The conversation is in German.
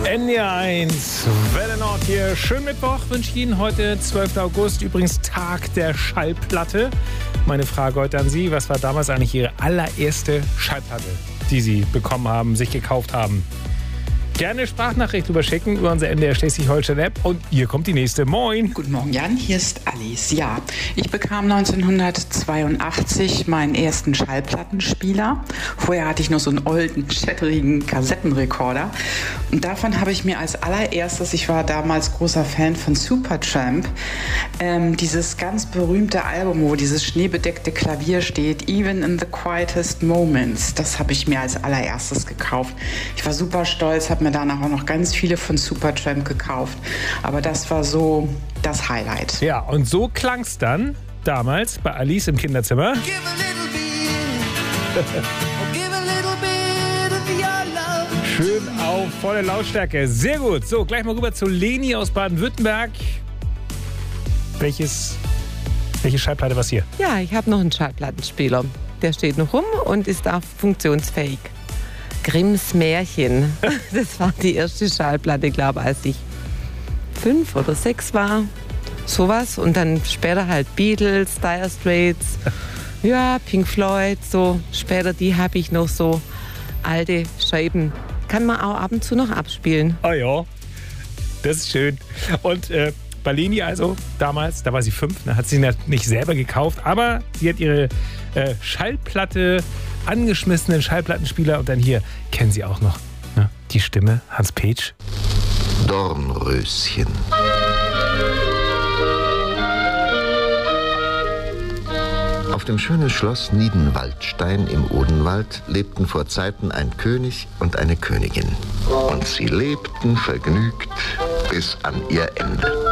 NDR1, Welle Nord hier. Schönen Mittwoch wünsche ich Ihnen heute, 12. August, übrigens Tag der Schallplatte. Meine Frage heute an Sie, was war damals eigentlich Ihre allererste Schallplatte, die Sie bekommen haben, sich gekauft haben? Gerne Sprachnachricht überschicken über unsere NDR Schleswig-Holstein-App. Und hier kommt die nächste. Moin. Guten Morgen, Jan. Hier ist Alice. Ja, ich bekam 1982 meinen ersten Schallplattenspieler. Vorher hatte ich noch so einen olden, schätterigen Kassettenrekorder. Und davon habe ich mir als allererstes, ich war damals großer Fan von Supertramp, dieses ganz berühmte Album, wo dieses schneebedeckte Klavier steht, Even in the Quietest Moments, das habe ich mir als allererstes gekauft. Ich war super stolz, habe mir danach auch noch ganz viele von Supertramp gekauft. Aber das war so das Highlight. Ja, und so klang es dann damals bei Alice im Kinderzimmer. Schön auf volle Lautstärke. Sehr gut. So, gleich mal rüber zu Leni aus Baden-Württemberg. Welche Schallplatte war es hier? Ja, ich habe noch einen Schallplattenspieler. Der steht noch rum und ist auch funktionsfähig. Grimms Märchen. Das war die erste Schallplatte, glaube ich, als ich 5 oder 6 war. Sowas. Und dann später halt Beatles, Dire Straits, ja, Pink Floyd, so. Später die habe ich noch so alte Scheiben. Kann man auch ab und zu noch abspielen. Oh ja, das ist schön. Und bei Leni also damals, da war sie 5, hat sie nicht selber gekauft, aber sie hat ihre Schallplatte, angeschmissenen Schallplattenspieler und dann hier kennen Sie auch noch, ne? Die Stimme, Hans Petsch. Dornröschen. Auf dem schönen Schloss Niedenwaldstein im Odenwald lebten vor Zeiten ein König und eine Königin. Und sie lebten vergnügt bis an ihr Ende.